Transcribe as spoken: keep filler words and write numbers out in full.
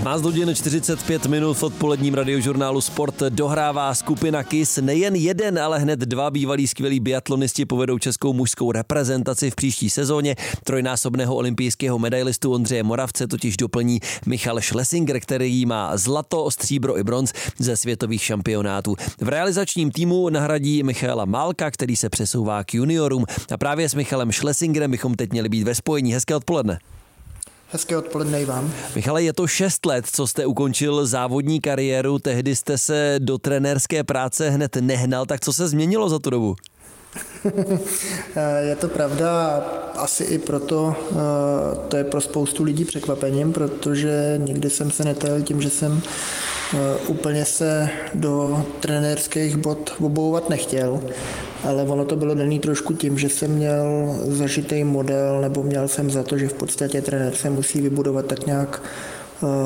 patnáct hodin čtyřicet pět minut v odpoledním radiožurnálu Sport dohrává skupina KIS. Nejen jeden, ale hned dva bývalí skvělí biatlonisti povedou českou mužskou reprezentaci v příští sezóně. Trojnásobného olympijského medailistu Ondřeje Moravce totiž doplní Michal Schlesinger, který má zlato, stříbro i bronz ze světových šampionátů. V realizačním týmu nahradí Michaela Málka, který se přesouvá k juniorům. A právě s Michalem Schlesingerem bychom teď měli být ve spojení. Hezké odpoledne. Hezké odpoledne i vám. Michale, je to šest let, co jste ukončil závodní kariéru, tehdy jste se do trenérské práce hned nehnal, tak co se změnilo za tu dobu? Je to pravda, asi i proto to je pro spoustu lidí překvapením, protože nikdy jsem se netajil tím, že jsem úplně se do trenérských bod obouvat nechtěl, ale ono to bylo daný trošku tím, že jsem měl zažitý model, nebo měl jsem za to, že v podstatě trenér se musí vybudovat tak nějak